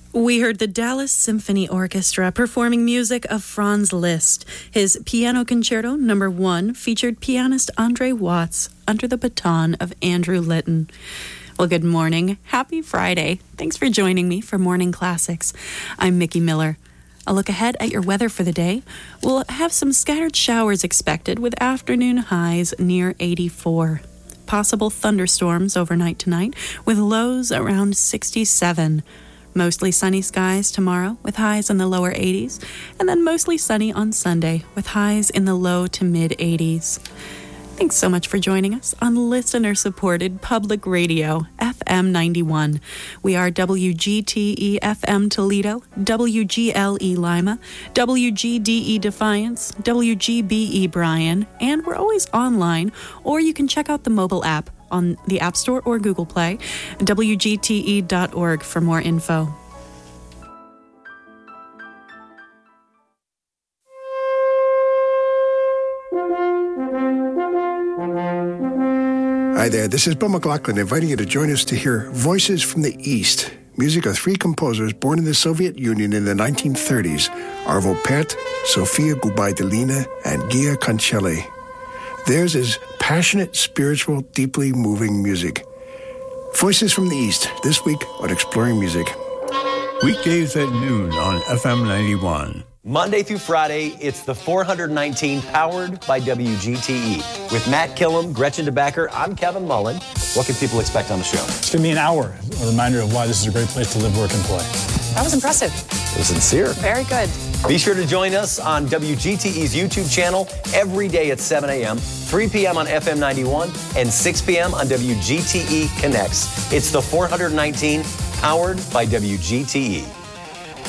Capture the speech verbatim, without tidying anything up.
We heard the Dallas Symphony Orchestra performing music of Franz Liszt. His Piano Concerto Number One featured pianist Andre Watts under the baton of Andrew Litton. Well, good morning. Happy Friday. Thanks for joining me for Morning Classics. I'm Mickey Miller. A look ahead at your weather for the day. We'll have some scattered showers expected with afternoon highs near eighty-four. Possible thunderstorms overnight tonight with lows around sixty-seven. Mostly sunny skies tomorrow with highs in the lower eighties, and then mostly sunny on Sunday with highs in the low to mid eighties. Thanks so much for joining us on listener-supported public radio, F M ninety-one. We are W G T E F M Toledo, W G L E Lima, W G D E Defiance, W G B E Bryan, and we're always online, or you can check out the mobile app on the App Store or Google Play, W G T E dot org for more info. Hi there, this is Bill McLaughlin inviting you to join us to hear Voices from the East, music of three composers born in the Soviet Union in the nineteen thirties, Arvo Pärt, Sofia Gubaidulina, and Gia Cancelli. Theirs is passionate, spiritual, deeply moving music. Voices from the East, this week on Exploring Music. Weekdays at noon on F M ninety-one. Monday through Friday, it's the four hundred nineteen powered by W G T E. With Matt Killam, Gretchen DeBacker, I'm Kevin Mullen. What can people expect on the show? It's going to be an hour, a reminder of why this is a great place to live, work, and play. That was impressive. It was sincere. Very good. Be sure to join us on W G T E's YouTube channel every day at seven a.m., three p.m. on F M ninety-one, and six p.m. on W G T E Connects. It's the four hundred nineteen powered by W G T E.